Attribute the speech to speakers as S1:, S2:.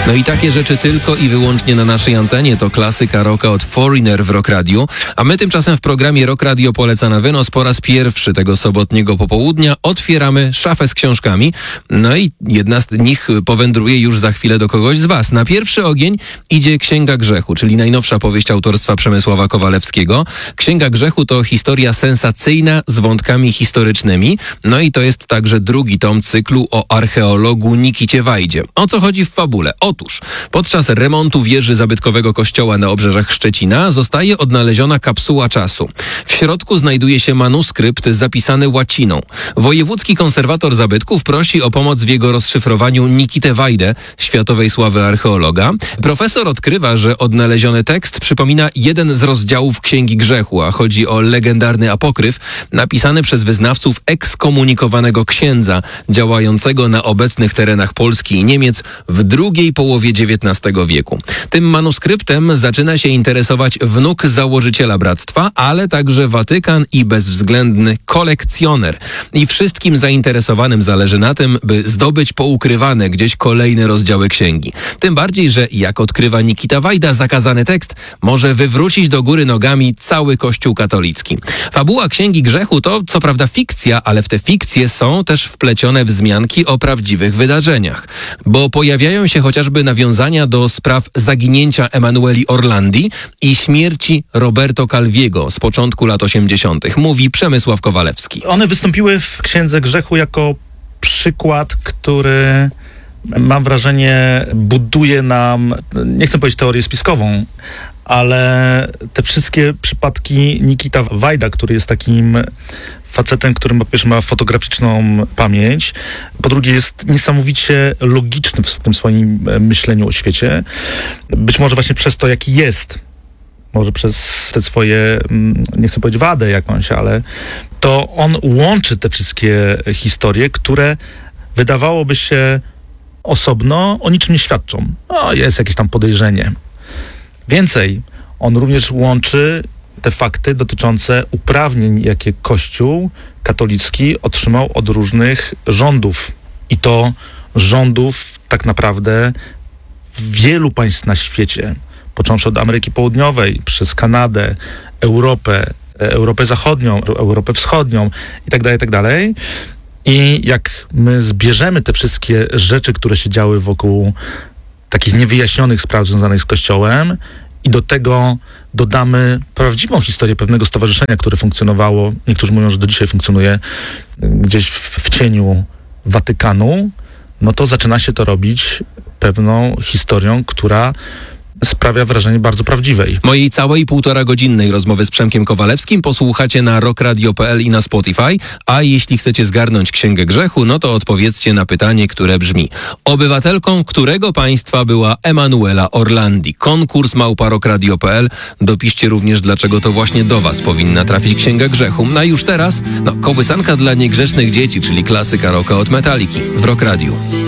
S1: No i takie rzeczy tylko i wyłącznie na naszej antenie to klasyka rocka od Foreigner w Rock Radio, a my tymczasem w programie Rock Radio poleca na wynos po raz pierwszy tego sobotniego popołudnia otwieramy szafę z książkami, no i jedna z nich powędruje już za chwilę do kogoś z was. Na pierwszy ogień idzie Księga Grzechu, czyli najnowsza powieść autorstwa Przemysława Kowalewskiego. Księga Grzechu to historia sensacyjna z wątkami historycznymi, no i to jest także drugi tom cyklu o archeologu Nikicie Wajdzie. O co chodzi w fabule? Otóż podczas remontu wieży zabytkowego kościoła na obrzeżach Szczecina zostaje odnaleziona kapsuła czasu. W środku znajduje się manuskrypt zapisany łaciną. Wojewódzki konserwator zabytków prosi o pomoc w jego rozszyfrowaniu Nikitę Wajdę, światowej sławy archeologa. Profesor odkrywa, że odnaleziony tekst przypomina jeden z rozdziałów Księgi Grzechu, a chodzi o legendarny apokryf napisany przez wyznawców ekskomunikowanego księdza działającego na obecnych terenach Polski i Niemiec w drugiej połowie XIX wieku. Tym manuskryptem zaczyna się interesować wnuk założyciela bractwa, ale także Watykan i bezwzględny kolekcjoner. I wszystkim zainteresowanym zależy na tym, by zdobyć poukrywane gdzieś kolejne rozdziały księgi. Tym bardziej, że jak odkrywa Nikita Wajda, zakazany tekst może wywrócić do góry nogami cały Kościół katolicki. Fabuła Księgi Grzechu to co prawda fikcja, ale w te fikcje są też wplecione wzmianki o prawdziwych wydarzeniach. Bo pojawiają się chociażby nawiązania do spraw zaginięcia Emanueli Orlandi i śmierci Roberto Calviego z początku lat 80., mówi Przemysław Kowalewski.
S2: One wystąpiły w Księdze Grzechu jako przykład, który, mam wrażenie, buduje nam, nie chcę powiedzieć teorię spiskową, ale te wszystkie przypadki Nikita Wajda, który jest takim facetem, który po pierwsze ma fotograficzną pamięć, po drugie jest niesamowicie logiczny w tym swoim myśleniu o świecie. Być może właśnie przez to, jaki jest, może przez te swoje, nie chcę powiedzieć wadę jakąś, ale to on łączy te wszystkie historie, które wydawałoby się osobno o niczym nie świadczą. No, jest jakieś tam podejrzenie. Więcej, on również łączy te fakty dotyczące uprawnień, jakie Kościół katolicki otrzymał od różnych rządów. I to rządów tak naprawdę wielu państw na świecie, począwszy od Ameryki Południowej, przez Kanadę, Europę Zachodnią, Europę Wschodnią itd. I jak my zbierzemy te wszystkie rzeczy, które się działy wokół takich niewyjaśnionych spraw związanych z Kościołem i do tego dodamy prawdziwą historię pewnego stowarzyszenia, które funkcjonowało, niektórzy mówią, że do dzisiaj funkcjonuje gdzieś w cieniu Watykanu, no to zaczyna się to robić pewną historią, która sprawia wrażenie bardzo prawdziwej.
S1: Mojej całej 1,5-godzinnej rozmowy z Przemkiem Kowalewskim posłuchacie na rockradio.pl i na Spotify, a jeśli chcecie zgarnąć Księgę Grzechu, no to odpowiedzcie na pytanie, które brzmi: obywatelką którego państwa była Emanuela Orlandi? Konkurs @rockradio.pl. Dopiszcie również, dlaczego to właśnie do was powinna trafić Księga Grzechu. A już teraz, kołysanka dla niegrzecznych dzieci, czyli klasyka rocka od Metaliki w Rock Radio.